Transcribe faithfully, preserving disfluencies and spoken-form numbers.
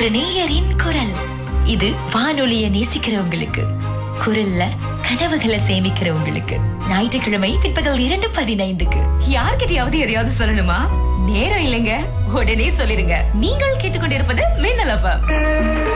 ஒரு நேயரின் குரல். இது வானொலியை நேசிக்கிறவங்களுக்கு, குரல்ல கனவுகளை சேமிக்கிறவங்களுக்கு. ஞாயிற்றுக்கிழமை பிற்பகல் இரண்டு பதினைந்துக்கு. யார்கிட்டயாவது எதையாவது சொல்லணுமா? நேரம் இல்லைங்க, உடனே சொல்லிருங்க. நீங்கள் கேட்டுக்கொண்டிருப்பது மின்னல் எஃப்எம்.